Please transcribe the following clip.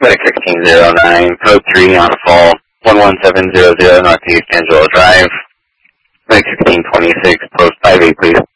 Medic 1609, code 3 on a fall, 11700 Northeast Angelo Drive. Medic 1626, post 58, please.